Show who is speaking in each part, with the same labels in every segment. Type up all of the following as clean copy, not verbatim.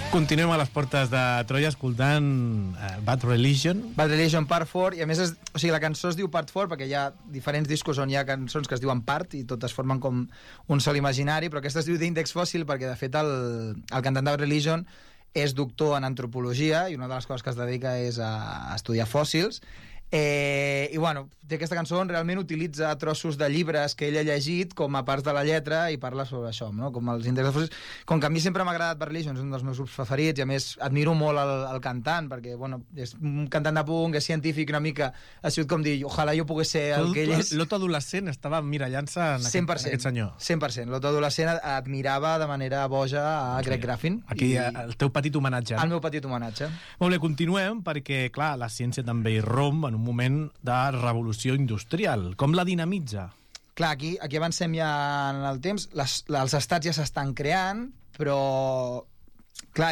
Speaker 1: Continuem a les portes de Troia escoltant Bad Religion.
Speaker 2: Bad Religion Part 4, i a més la cançó es diu Part 4 perquè hi ha diferents discos on hi ha cançons que es diuen Part i totes formen com un sol imaginari, però aquesta es diu d'Índex Fòssil perquè de fet el cantant de Bad Religion és doctor en antropologia i una de les coses que es dedica és a estudiar fòssils. I bueno, té aquesta cançó on realment utilitza trossos de llibres que ell ha llegit com a parts de la lletra i parla sobre això, no? Com els índexs de fòssils. Com que a mi sempre m'ha agradat Bad Religion, és un dels meus grups preferits i a més admiro molt el cantant perquè bueno, és un cantant de punk, és científic una mica, ha sigut com dir ojalà jo pogués ser el que ell és.
Speaker 1: L'Otto adolescent estava mirallant-se en aquest senyor.
Speaker 2: 100%, l'Otto adolescent admirava de manera boja a Greg Graffin.
Speaker 1: Aquí el teu petit homenatge.
Speaker 2: El meu petit homenatge.
Speaker 1: Molt bé, continuem perquè clar, la ciència també irromp en un moment de revolució industrial. Com la dinamitza?
Speaker 2: Clar, aquí avancem ja en el temps, els estats ja s'estan creant, però clar,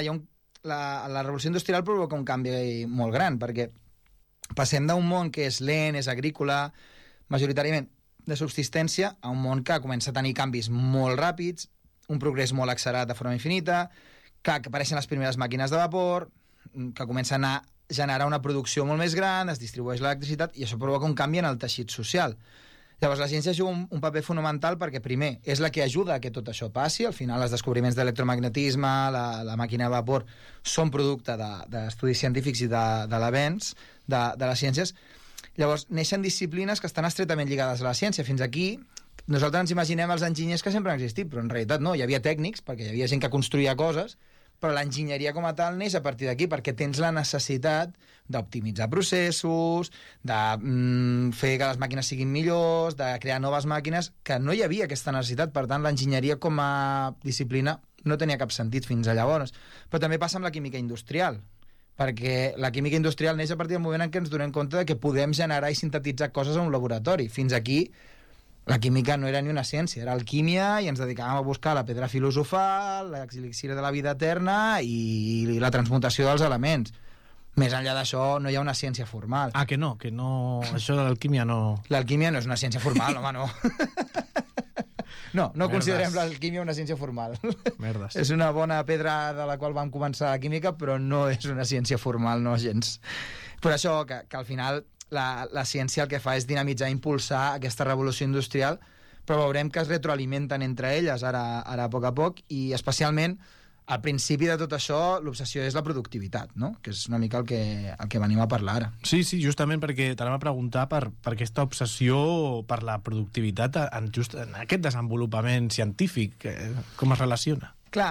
Speaker 2: la revolució industrial provoca un canvi molt gran, perquè passem d'un món que és lent, és agrícola, majoritàriament de subsistència, a un món que comença a tenir canvis molt ràpids, un progrés molt accelerat de forma infinita, clar, que apareixen les primeres màquines de vapor, que comencen a generar una producció molt més gran, es distribueix l'electricitat i això provoca un canvi en el teixit social. Llavors la ciència juga un paper fonamental perquè primer és la que ajuda a que tot això passi, al final els descobriments d'electromagnetisme, la màquina de vapor són producte d'estudis científics i de l'avenç de les ciències. Llavors neixen disciplines que estan estretament lligades a la ciència. Fins aquí nosaltres ens imaginem els enginyers que sempre han existit, però en realitat no, hi havia tècnics perquè hi havia gent que construïa coses, però l'enginyeria com a tal neix a partir d'aquí perquè tens la necessitat d'optimitzar processos, de fer que les màquines siguin millors, de crear noves màquines, que no hi havia aquesta necessitat. Per tant, l'enginyeria com a disciplina no tenia cap sentit fins a llavors. Però també passa amb la química industrial, perquè la química industrial neix a partir del moment en què ens donem compte de que podem generar i sintetitzar coses en un laboratori. Fins aquí la química no era ni una ciència, era alquímia i ens dedicàvem a buscar la pedra filosofal, l'elixir de la vida eterna i la transmutació dels elements. Més enllà d'això no hi ha una ciència formal.
Speaker 1: Ah, que no, això de l'alquímia no...
Speaker 2: L'alquímia no és una ciència formal, home, no. No considerem l'alquímia una ciència formal.
Speaker 1: Merdes.
Speaker 2: És una bona pedra de la qual vam començar la química, però no és una ciència formal, no gens. Per això que al final la ciència el que fa és dinamitzar, impulsar aquesta revolució industrial, però veurem que es retroalimenten entre elles ara a poc a poc, i especialment al principi de tot això l'obsessió és la productivitat, no? Que és una mica el que venim a parlar ara.
Speaker 1: Sí, justament perquè t'anava a preguntar per aquesta obsessió per la productivitat en aquest desenvolupament científic, com es relaciona?
Speaker 2: Clar,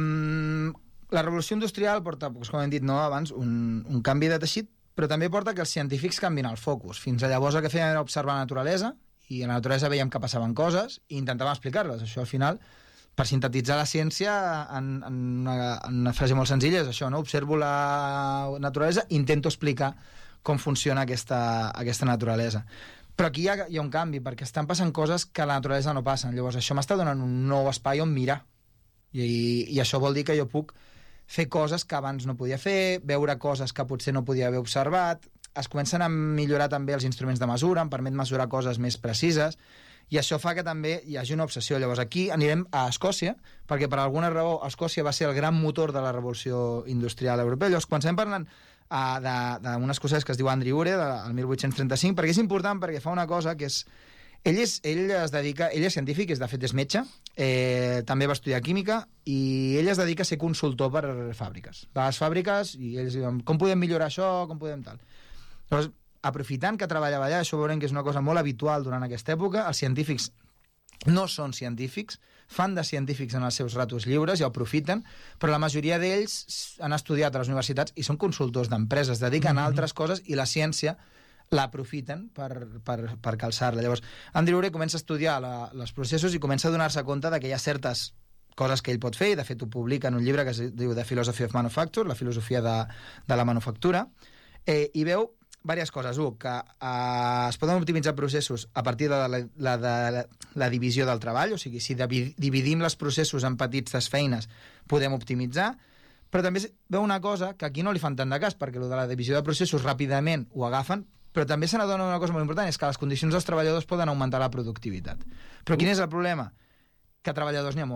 Speaker 2: la revolució industrial porta, com hem dit abans, un canvi de teixit, però també porta que els científics canvin el focus. Fins a llavors el que fèiem era observar la naturalesa, i a la naturalesa veiem que passaven coses i intentàvem explicar-les. Això al final, per sintetitzar la ciència en una frase molt senzilla, és això, no? Observo la naturalesa, intento explicar com funciona aquesta naturalesa. Però aquí hi ha un canvi, perquè estan passant coses que a la naturalesa no passen. Llavors això m'està donant un nou espai on mirar. I això vol dir que jo puc fer coses que abans no podia fer, veure coses que potser no podia haver observat, es comencen a millorar també els instruments de mesura, em permet mesurar coses més precises, i això fa que també hi hagi una obsessió. Llavors aquí anirem a Escòcia, perquè per alguna raó Escòcia va ser el gran motor de la revolució industrial europea. Llavors comencem parlant d'un escocès que es diu Andrew Ure, del 1835, perquè és important, perquè fa una cosa que és... Ell és científic, de fet és metge, també va estudiar química, i ell es dedica a ser consultor per fàbriques. Va a les fàbriques i ells diuen com podem millorar això, com podem tal. Llavors, aprofitant que treballava allà, això veurem que és una cosa molt habitual durant aquesta època, els científics no són científics, fan de científics en els seus ratos lliures i ho aprofiten, però la majoria d'ells han estudiat a les universitats i són consultors d'empreses, dediquen a altres coses i la ciència l'aprofiten per calçar-la. Llavors, Andrew Ure comença a estudiar els processos i comença a donar-se compte que hi ha certes coses que ell pot fer, i de fet ho publica en un llibre que es diu The Philosophy of Manufacture, la filosofia de la manufactura, i veu diverses coses. Que es poden optimitzar processos a partir de la divisió del treball, o sigui, si dividim els processos en petites feines podem optimitzar, però també veu una cosa que aquí no li fan tant de cas, perquè de la divisió de processos ràpidament ho agafen, però també se n'adona una cosa molt important, és que les condicions dels treballadors poden augmentar la productivitat. Però quin és el problema? Que treballadors n'hi ha molts.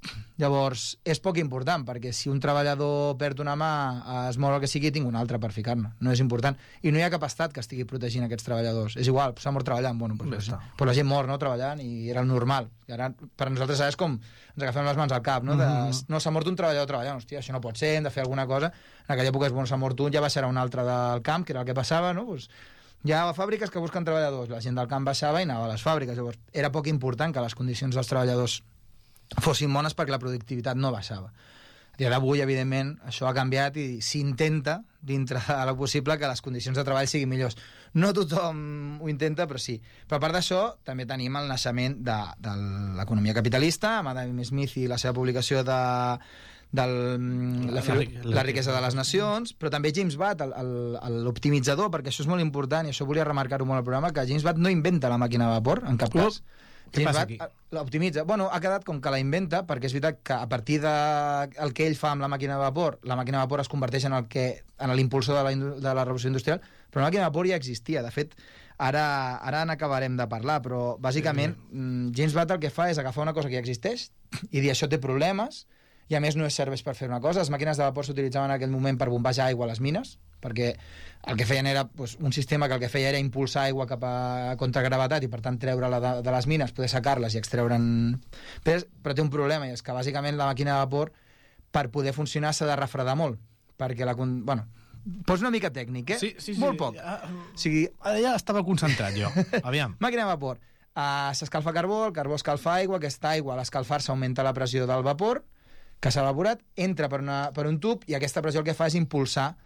Speaker 2: Llavors, és poc important, perquè si un treballador perd una mà, es mor el que sigui, tinc una altra per ficar-ne. No és important. I no hi ha cap estat que estigui protegint aquests treballadors. És igual, s'ha mort treballant. Bueno, però la gent mor, no?, treballant, i era el normal. I ara, per nosaltres, és com ens agafem les mans al cap, no? No, s'ha mort un treballador treballant. Hòstia, això no pot ser, hem de fer alguna cosa. En aquella època, bueno, s'ha mort un, ja baixarà un altre del camp, que era el que passava, no? Pues, hi ha fàbriques que busquen treballadors. La gent del camp baixava i anava a les fàbriques. Llavors, era poc important que les condicions dels treballadors fossin bones perquè la productivitat no baixava. A dia d'avui, evidentment, això ha canviat i s'intenta, dintre de lo possible, que les condicions de treball siguin millors. No tothom ho intenta, però sí. Però a part d'això, també tenim el naixement de l'economia capitalista, amb Adam Smith i la seva publicació de la riquesa de les nacions, però també James Watt, l'optimitzador, perquè això és molt important, i això volia remarcar-ho molt al programa, que James Watt no inventa la màquina de vapor, en cap cas.
Speaker 1: Què passa aquí?
Speaker 2: L'optimitza. Bueno, ha quedat com que la inventa, perquè és veritat que a partir del que ell fa amb la màquina de vapor es converteix en l'impulsor de la revolució industrial, però la màquina de vapor ja existia. De fet, ara n'acabarem de parlar, però bàsicament James Watt el que fa és agafar una cosa que ja existeix i dir això té problemes, i a més no serveix per fer una cosa. Les màquines de vapor s'utilitzaven en aquell moment per bombejar aigua a les mines, perquè el que feien era un sistema que el que feia era impulsar aigua cap a contragravetat i per tant treure-la de les mines, poder secar-les i extreure'n... Però té un problema, i és que bàsicament la màquina de vapor, per poder funcionar, s'ha de refredar molt, perquè bueno, pots una mica tècnic, eh?
Speaker 1: Sí.
Speaker 2: Molt poc.
Speaker 1: Ara ja estava concentrat jo. Aviam.
Speaker 2: Màquina de vapor. S'escalfa carbó, el carbó escalfa aigua, aquesta aigua a l'escalfar-se augmenta la pressió del vapor, que s'ha evaporat, entra per un tub, i aquesta pressió el que fa és impulsar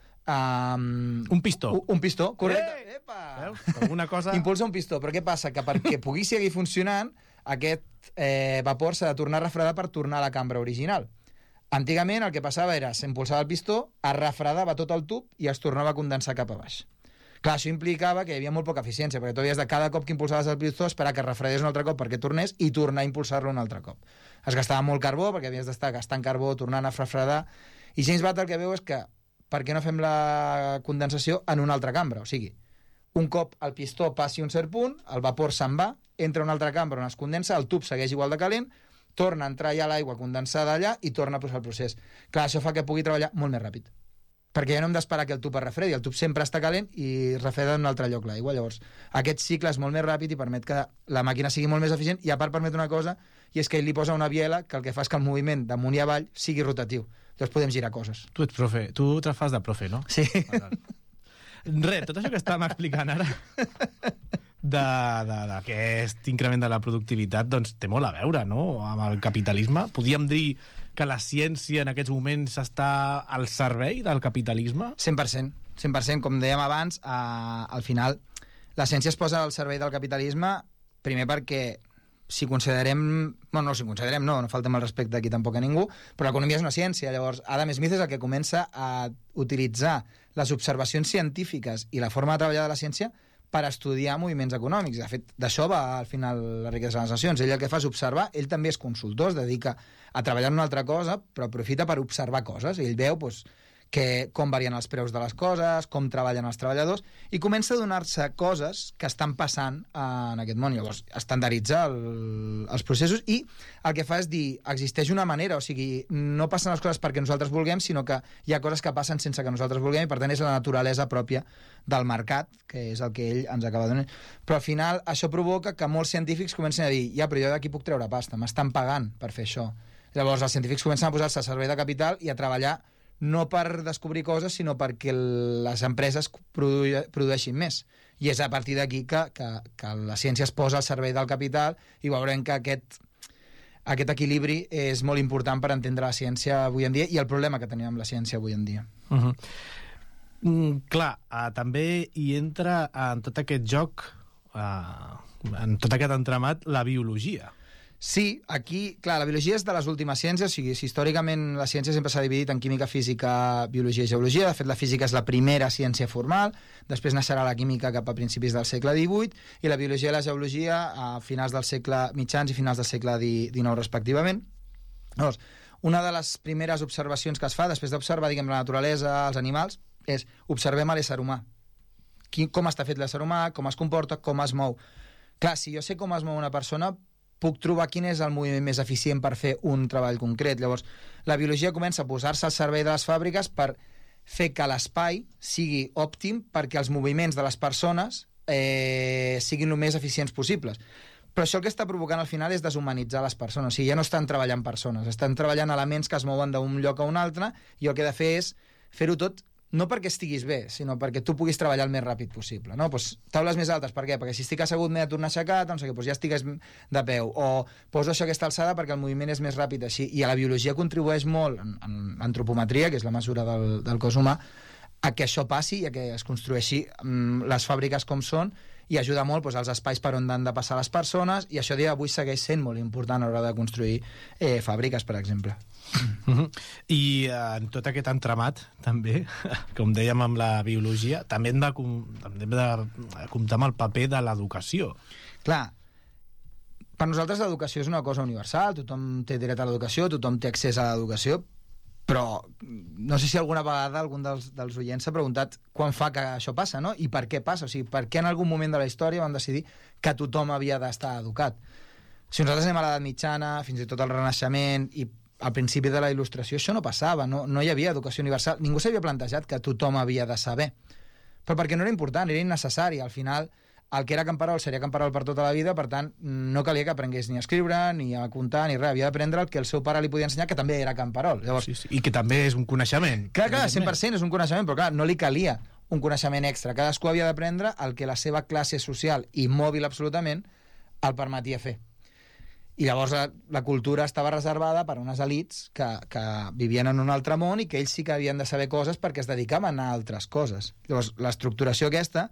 Speaker 1: un pistó.
Speaker 2: Un pistó, correcte.
Speaker 1: Epa! Veus? Alguna cosa...
Speaker 2: Impulsa un pistó, però què passa? Que perquè pugui seguir funcionant, aquest vapor s'ha de tornar a refredar per tornar a la cambra original. Antigament el que passava era, s'impulsava el pistó, es refredava tot el tub i es tornava a condensar cap a baix. Clar, això implicava que hi havia molt poca eficiència, perquè tu havies de cada cop que impulsaves el pistó esperar que es refredés un altre cop perquè tornés i tornar a impulsar-lo un altre cop. Es gastava molt carbó, perquè havies d'estar gastant carbó, tornant a refredar, i James Watt el que veu és que per què no fem la condensació en una altra cambra? O sigui, un cop el pistó passi un cert punt, el vapor se'n va, entra a una altra cambra on es condensa, el tub segueix igual de calent, torna a entrar ja l'aigua condensada allà i torna a posar el procés. Clar, això fa que pugui treballar molt més ràpid, perquè ja no hem d'esperar que el tub es refredi, el tub sempre està calent i refreda en un altre lloc l'aigua. Llavors, aquest cicle és molt més ràpid i permet que la màquina sigui molt més eficient, i a part permet una cosa, i és que ell li posa una biela que el que fa és que el moviment d'amunt i avall sigui rotatiu. Llavors podem girar coses.
Speaker 1: Tu ets profe, tu te fas de profe, no?
Speaker 2: Sí.
Speaker 1: Res, tot això que estàvem explicant ara d'aquest increment de la productivitat, doncs té molt a veure, no?, amb el capitalisme. Podríem dir que la ciència en aquests moments està al servei del capitalisme?
Speaker 2: 100%. 100%. Com dèiem abans, al final la ciència es posa al servei del capitalisme, primer perquè si considerem... Bueno, no faltem el respecte aquí tampoc a ningú, però l'economia és una ciència. Llavors, Adam Smith és el que comença a utilitzar les observacions científiques i la forma de treballar de la ciència per estudiar moviments econòmics. De fet, d'això va al final la riquesa de les nacions. Ell el que fa és observar, ell també és consultor, es dedica a treballar en una altra cosa, però aprofita per observar coses. Ell veu com varien els preus de les coses, com treballen els treballadors, i comença a donar-se coses que estan passant en aquest món. Llavors, estandaritza els processos, i el que fa és dir, existeix una manera, o sigui, no passen les coses perquè nosaltres vulguem, sinó que hi ha coses que passen sense que nosaltres vulguem, i per tant és la naturalesa pròpia del mercat, que és el que ell ens acaba donant. Però al final això provoca que molts científics comencen a dir, ja, però jo d'aquí puc treure pasta, m'estan pagant per fer això. Llavors els científics comencen a posar-se a servei de capital i a treballar no per descobrir coses, sinó perquè les empreses produeixin més. I és a partir d'aquí que la ciència es posa al servei del capital, i veurem que aquest equilibri és molt important per entendre la ciència avui en dia i el problema que tenim amb la ciència avui en dia.
Speaker 1: Clar, també hi entra en tot aquest joc, en tot aquest entramat, la biologia.
Speaker 2: Sí, aquí, clar, la biologia és de les últimes ciències, o sigui, històricament la ciència sempre s'ha dividit en química, física, biologia i geologia. De fet, la física és la primera ciència formal, després naixerà la química cap a principis del segle XVIII, i la biologia i la geologia a finals del segle mitjans i finals del segle XIX, respectivament. Llavors, una de les primeres observacions que es fa, després d'observar, diguem, la naturalesa, els animals, és observem a l'ésser humà. Com està fet l'ésser humà, com es comporta, com es mou. Clar, si jo sé com es mou una persona, puc trobar quin és el moviment més eficient per fer un treball concret. Llavors, la biologia comença a posar-se al servei de les fàbriques per fer que l'espai sigui òptim perquè els moviments de les persones siguin el més eficients possibles. Però això el que està provocant al final és deshumanitzar les persones. O sigui, ja no estan treballant persones, estan treballant elements que es mouen d'un lloc a un altre, i el que he de fer és fer-ho tot no perquè estiguis bé, sinó perquè tu puguis treballar el més ràpid possible. No? Pues, taules més altes, per què? Perquè si estic assegut m'he de tornar a aixecar, doncs ja estigues de peu. O poso això a aquesta alçada perquè el moviment és més ràpid així. I a la biologia contribueix molt, en antropometria, que és la mesura del cos humà, a que això passi i a que es construeixi les fàbriques com són, i ajuda molt doncs, als espais per on han de passar les persones, i això dia d'avui segueix sent molt important a l'hora de construir fàbriques, per exemple.
Speaker 1: I en tot aquest entramat, també, com dèiem amb la biologia, també hem de comptar amb el paper de l'educació.
Speaker 2: Clar, per nosaltres l'educació és una cosa universal, tothom té dret a l'educació, tothom té accés a l'educació, però no sé si alguna vegada algun dels oients s'ha preguntat quan fa que això passa, no? I per què passa? O sigui, per què en algun moment de la història van decidir que tothom havia d'estar educat? Si nosaltres anem a l'edat mitjana, fins i tot al Renaixement i al principi de la Il·lustració, això no passava, no hi havia educació universal, ningú s'havia plantejat que tothom havia de saber. Però perquè no era important, era innecessari. Al final, el que era camperol seria camperol per tota la vida, per tant, no calia que aprengués ni a escriure, ni a comptar, ni res. Havia d'aprendre el que el seu pare li podia ensenyar, que també era camperol. Llavors,
Speaker 1: sí. I que també és un coneixement.
Speaker 2: Clar, 100% és un coneixement, però clar, no li calia un coneixement extra. Cadascú havia d'aprendre el que la seva classe social, i mòbil absolutament, el permetia fer. I llavors la cultura estava reservada per a unes elits que vivien en un altre món i que ells sí que havien de saber coses perquè es dedicaven a altres coses. Llavors, l'estructuració aquesta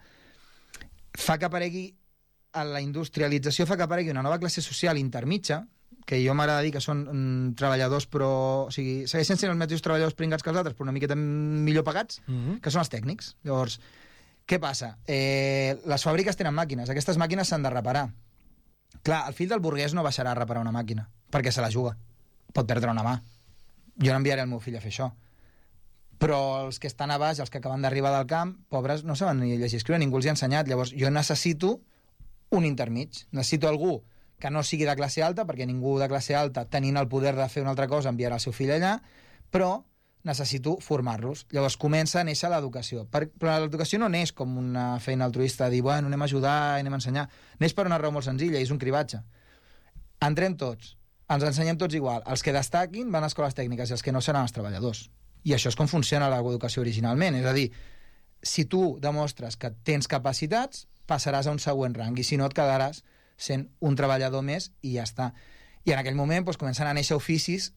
Speaker 2: fa que aparegui, la industrialització fa que aparegui una nova classe social intermitja, que jo m'agrada dir que són treballadors, però... O sigui, segueixen sent els mateixos treballadors pringats que els altres, però una miqueta millor pagats, que són els tècnics. Llavors, què passa? Les fàbriques tenen màquines, aquestes màquines s'han de reparar. Clar, el fill del burguès no baixarà a reparar una màquina, perquè se la juga. Pot perdre una mà. Jo no enviaré el meu fill a fer això. Però els que estan a baix, els que acaben d'arribar del camp, pobres, no saben ni llegir i escriure, ningú els hi ha ensenyat. Llavors, jo necessito un intermig. Necessito algú que no sigui de classe alta, perquè ningú de classe alta, tenint el poder de fer una altra cosa, enviarà el seu fill allà, però necessito formar-los. Llavors comença a néixer l'educació. Però l'educació no neix com una feina altruista, de dir, bueno, anem a ajudar, anem a ensenyar. Neix per una raó molt senzilla, i és un cribatge. Entrem tots, ens ensenyem tots igual. Els que destaquin van a escoles tècniques i els que no seran els treballadors. I això és com funciona l'educació originalment. És a dir, si tu demostres que tens capacitats, passaràs a un següent rang, i si no et quedaràs sent un treballador més i ja està. I en aquell moment doncs, comencen a néixer oficis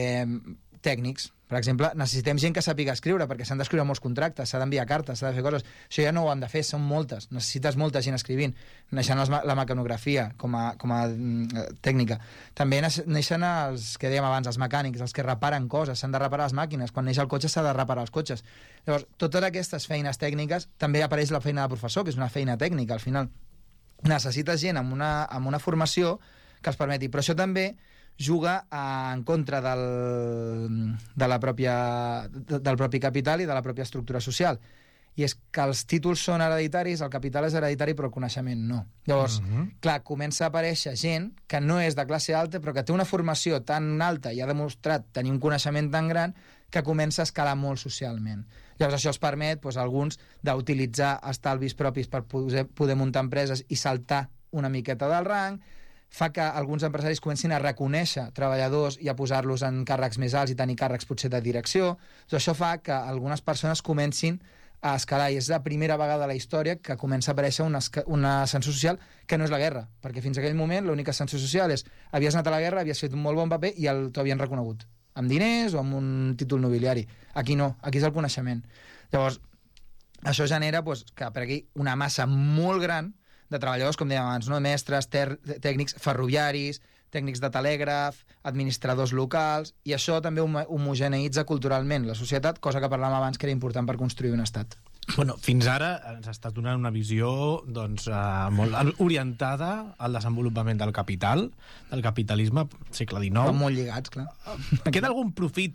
Speaker 2: tècnics. Per exemple, necessitem gent que sàpiga escriure, perquè s'han d'escriure molts contractes, s'ha d'enviar cartes, s'ha de fer coses. Això ja no ho han de fer, són moltes. Necessites molta gent escrivint. Neixen la mecanografia com a tècnica. També neixen els que dèiem abans, els mecànics, els que reparen coses, s'han de reparar les màquines. Quan neix el cotxe s'ha de reparar els cotxes. Llavors, totes aquestes feines tècniques, també apareix la feina de professor, que és una feina tècnica, al final. Necessites gent amb una formació que els permeti. Però això també juga en contra del propi capital i de la pròpia estructura social. I és que els títols són hereditaris, el capital és hereditari, però el coneixement no. Llavors, clar, comença a aparèixer gent que no és de classe alta, però que té una formació tan alta i ha demostrat tenir un coneixement tan gran que comença a escalar molt socialment. Llavors, això els permet, doncs, alguns, d'utilitzar estalvis propis per poder muntar empreses i saltar una miqueta del rang, fa que alguns empresaris comencin a reconèixer treballadors i a posar-los en càrrecs més alts i tenir càrrecs potser de direcció. Doncs això fa que algunes persones comencin a escalar, i és la primera vegada a la història que comença a aparèixer un ascensor social que no és la guerra, perquè fins a aquell moment l'únic ascensor social és havies anat a la guerra, havies fet un molt bon paper i t'ho havien reconegut, amb diners o amb un títol nobiliari. Aquí no, aquí és el coneixement. Llavors, això genera que aparegui una massa molt gran de treballadors, com dèiem abans, no? Mestres, tècnics ferroviaris, tècnics de telègraf, administradors locals, i això també homogeneïtza culturalment la societat, cosa que parlàvem abans que era important per construir un estat.
Speaker 1: Bueno, fins ara ens està donant una visió doncs, molt orientada al desenvolupament del capital, del capitalisme, segle XIX.
Speaker 2: Estan molt lligats, clar.
Speaker 1: Queda algun profit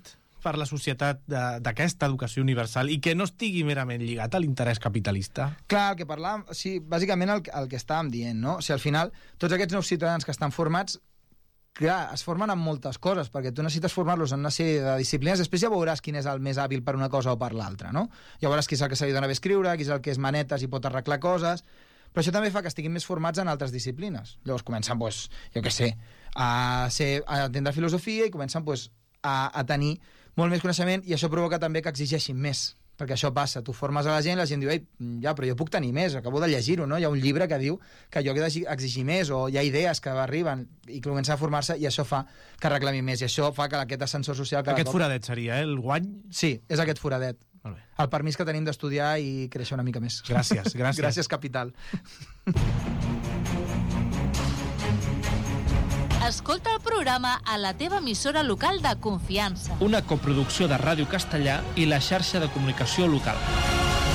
Speaker 1: per la societat d'aquesta educació universal i que no estigui merament lligat a l'interès capitalista?
Speaker 2: Clar, el que parlàvem, sí, bàsicament el que estàvem dient, no? O sigui, al final, tots aquests nous ciutadans que estan formats, clar, es formen en moltes coses, perquè tu necessites formar-los en una sèrie de disciplines, després ja veuràs quin és el més hàbil per una cosa o per l'altra, no? Ja veuràs qui és el que se li dona bé escriure, qui és el que és manetes i pot arreglar coses, però això també fa que estiguin més formats en altres disciplines. Llavors comencen, doncs, jo què sé, a entendre filosofia i comencen doncs, a tenir molt més coneixement, i això provoca també que exigeixin més, perquè això passa, tu formes a la gent diu, ei, ja, però jo puc tenir més, acabo de llegir-ho, no? Hi ha un llibre que diu que jo he d'exigir més, o hi ha idees que arriben i comencen a formar-se, i això fa que reclami més, i això fa que aquest ascensor social...
Speaker 1: Aquest foradet seria, el guany?
Speaker 2: Sí, és aquest foradet.
Speaker 1: Molt bé.
Speaker 2: El permís que tenim d'estudiar i créixer una mica més.
Speaker 1: Gràcies.
Speaker 2: Gràcies, capital.
Speaker 3: Escolta el programa a la teva emissora local de confiança.
Speaker 4: Una coproducció de Ràdio Castellà i la xarxa de comunicació local.